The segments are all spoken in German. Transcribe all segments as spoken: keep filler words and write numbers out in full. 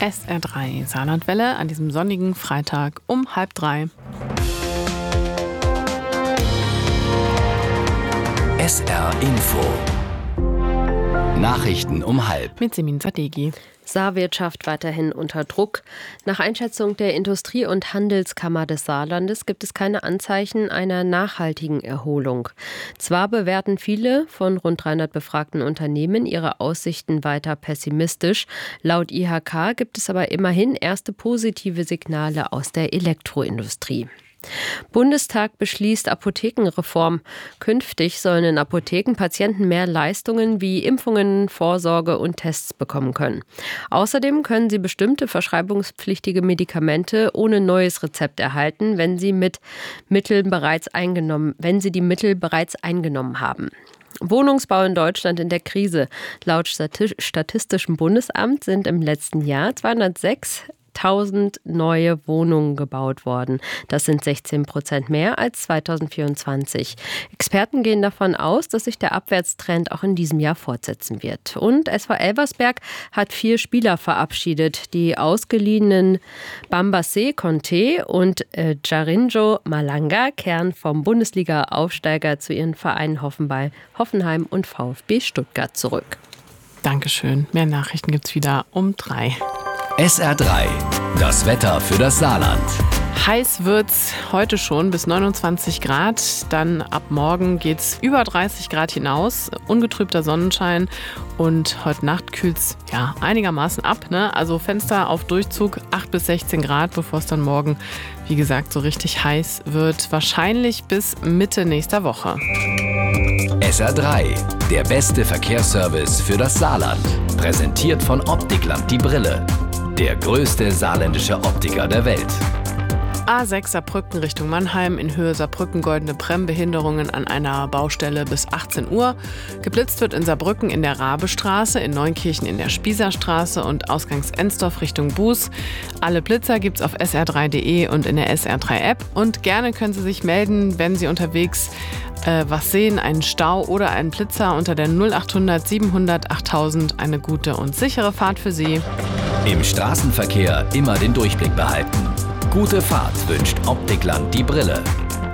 S R drei Saarlandwelle an diesem sonnigen Freitag um halb drei. S R Info. Nachrichten um halb. Mit Semin Sadeghi. Saarwirtschaft weiterhin unter Druck. Nach Einschätzung der Industrie- und Handelskammer des Saarlandes gibt es keine Anzeichen einer nachhaltigen Erholung. Zwar bewerten viele von rund dreihundert befragten Unternehmen ihre Aussichten weiter pessimistisch. Laut I H K gibt es aber immerhin erste positive Signale aus der Elektroindustrie. Bundestag beschließt Apothekenreform. Künftig sollen in Apotheken Patienten mehr Leistungen wie Impfungen, Vorsorge und Tests bekommen können. Außerdem können sie bestimmte verschreibungspflichtige Medikamente ohne neues Rezept erhalten, wenn sie mit Mitteln bereits eingenommen, wenn sie die Mittel bereits eingenommen haben. Wohnungsbau in Deutschland in der Krise. Laut Statistischem Bundesamt sind im letzten Jahr zweihundertsechstausend neue Wohnungen gebaut worden. Das sind sechzehn Prozent mehr als zweitausendvierundzwanzig. Experten gehen davon aus, dass sich der Abwärtstrend auch in diesem Jahr fortsetzen wird. Und S V Elversberg hat vier Spieler verabschiedet. Die ausgeliehenen Bambassé Conte und äh, Jarinjo Malanga kehren vom Bundesliga-Aufsteiger zu ihren Vereinen Hoffenheim und VfB Stuttgart zurück. Dankeschön. Mehr Nachrichten gibt's wieder um drei. S R drei. Das Wetter für das Saarland. Heiß wird's heute schon bis neunundzwanzig Grad. Dann ab morgen geht's über dreißig Grad hinaus. Ungetrübter Sonnenschein. Und heute Nacht kühlt's ja einigermaßen ab. Ne? Also Fenster auf Durchzug acht bis sechzehn Grad, bevor es dann morgen, wie gesagt, so richtig heiß wird. Wahrscheinlich bis Mitte nächster Woche. S R drei. Der beste Verkehrsservice für das Saarland. Präsentiert von Optikland die Brille. Der größte saarländische Optiker der Welt. A sechs Saarbrücken Richtung Mannheim, in Höhe Saarbrücken Goldene Brem, Behinderungen an einer Baustelle bis achtzehn Uhr. Geblitzt wird in Saarbrücken in der Rabestraße, in Neunkirchen in der Spießerstraße und Ausgangs Ensdorf Richtung Buß. Alle Blitzer gibt's auf S R drei Punkt de und in der S R drei App. Und gerne können Sie sich melden, wenn Sie unterwegs äh, was sehen, einen Stau oder einen Blitzer unter der null achthundert siebenhundert achttausend. Eine gute und sichere Fahrt für Sie. Im Straßenverkehr immer den Durchblick behalten. Gute Fahrt wünscht Optikland die Brille.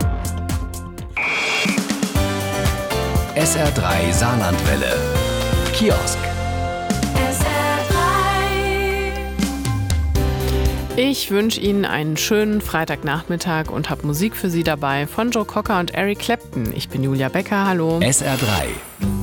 S R drei Saarlandwelle. Kiosk. S R drei. Ich wünsche Ihnen einen schönen Freitagnachmittag und habe Musik für Sie dabei von Joe Cocker und Eric Clapton. Ich bin Julia Becker, hallo. S R drei.